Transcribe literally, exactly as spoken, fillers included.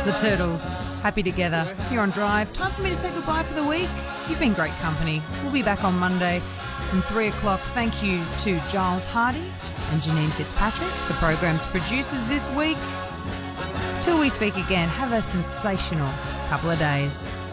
It's the Turtles, happy together. You're on Drive. Time for me to say goodbye for the week. You've been great company. We'll be back on Monday from three o'clock. Thank you to Giles Hardy and Janine Fitzpatrick, the program's producers this week. Till we speak again, have a sensational couple of days.